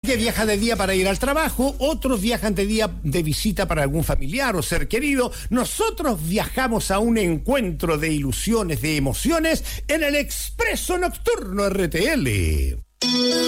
que viaja de día para ir al trabajo, otros viajan de día de visita para algún familiar o ser querido. Nosotros viajamos a un encuentro de ilusiones, de emociones, en el Expreso Nocturno RTL.